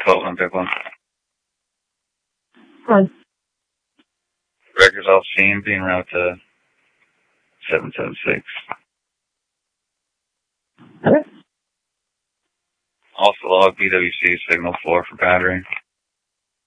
12 on big one. Fine. Records off scene, being route to 776. Okay. Also log BWC signal 4 for battery.